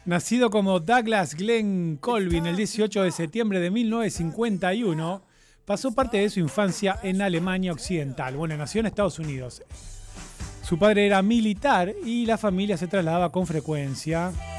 Nacido como Douglas Glenn Colvin el 18 de septiembre de 1951, pasó parte de su infancia en Alemania Occidental. Bueno, nació en Estados Unidos. Su padre era militar y la familia se trasladaba con frecuencia.